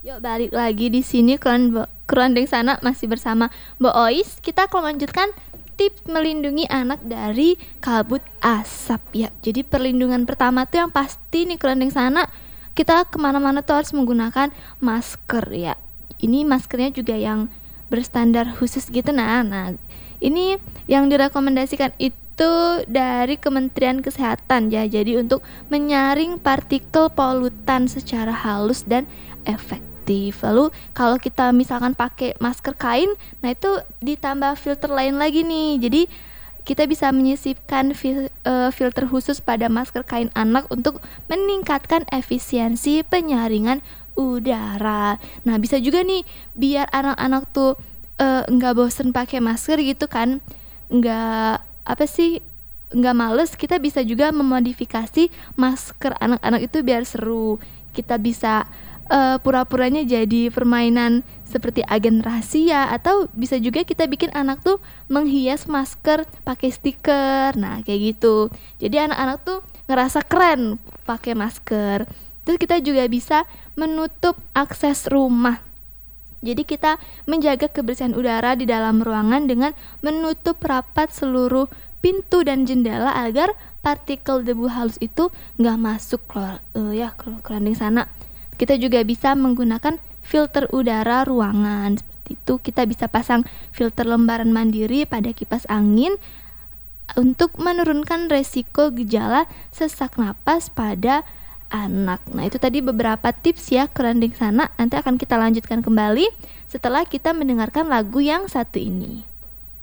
Yuk balik lagi di sini kerandeng sana masih bersama Mbak Ois. Kita akan lanjutkan tips melindungi anak dari kabut asap ya. Jadi perlindungan pertama tuh yang pasti nih kerandeng sana, kita kemana-mana tuh harus menggunakan masker ya. Ini maskernya juga yang berstandar khusus gitu. Nah ini yang direkomendasikan itu dari Kementerian Kesehatan ya. Jadi untuk menyaring partikel polutan secara halus dan efektif. Lalu kalau kita misalkan pakai masker kain, nah itu ditambah filter lain lagi nih. Jadi kita bisa menyisipkan filter khusus pada masker kain anak untuk meningkatkan efisiensi penyaringan udara. Nah bisa juga nih biar anak-anak tuh nggak bosen pakai masker gitu kan, nggak nggak males. Kita bisa juga memodifikasi masker anak-anak itu biar seru. Kita bisa pura-puranya jadi permainan seperti agen rahasia, atau bisa juga kita bikin anak tuh menghias masker pakai stiker. Nah kayak gitu, jadi anak-anak tuh ngerasa keren pakai masker. Terus kita juga bisa menutup akses rumah. Jadi kita menjaga kebersihan udara di dalam ruangan dengan menutup rapat seluruh pintu dan jendela agar partikel debu halus itu nggak masuk ke kerandeng sana. Kita juga bisa menggunakan filter udara ruangan. Seperti itu, kita bisa pasang filter lembaran mandiri pada kipas angin untuk menurunkan resiko gejala sesak napas pada anak. Nah itu tadi beberapa tips ya kerandeng sana. Nanti akan kita lanjutkan kembali setelah kita mendengarkan lagu yang satu ini.